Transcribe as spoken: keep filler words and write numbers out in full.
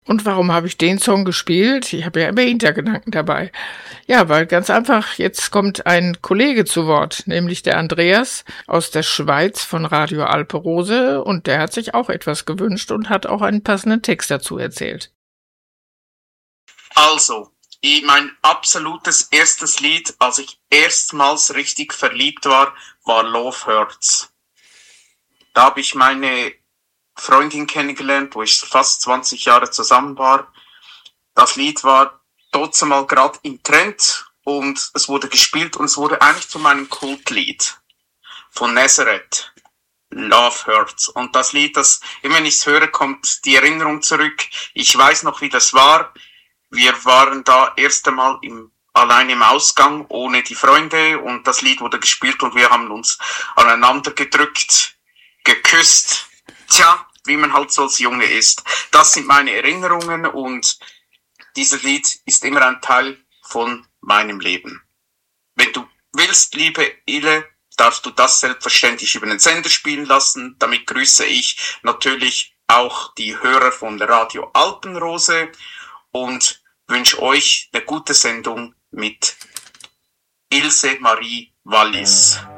Und warum habe ich den Song gespielt? Ich habe ja immer Hintergedanken dabei. Ja, weil ganz einfach, jetzt kommt ein Kollege zu Wort, nämlich der Andreas aus der Schweiz von Radio Alpe Rose, und der hat sich auch etwas gewünscht und hat auch einen passenden Text dazu erzählt. Also, mein absolutes erstes Lied, als ich erstmals richtig verliebt war, war Love Hurts. Da habe ich meine Freundin kennengelernt, wo ich fast zwanzig Jahre zusammen war. Das Lied war trotzdem mal gerade im Trend und es wurde gespielt und es wurde eigentlich zu meinem Kultlied von Nazareth. Love Hurts. Und das Lied, das, immer wenn ich es höre, kommt die Erinnerung zurück. Ich weiß noch, wie das war. Wir waren da erst einmal im, allein im Ausgang, ohne die Freunde, und das Lied wurde gespielt und wir haben uns aneinander gedrückt, geküsst. Tja, wie man halt so als Junge ist. Das sind meine Erinnerungen und dieses Lied ist immer ein Teil von meinem Leben. Wenn du willst, liebe Ile, darfst du das selbstverständlich über den Sender spielen lassen. Damit grüße ich natürlich auch die Hörer von der Radio Alpenrose und wünsche euch eine gute Sendung mit Ilse Marie Wallis.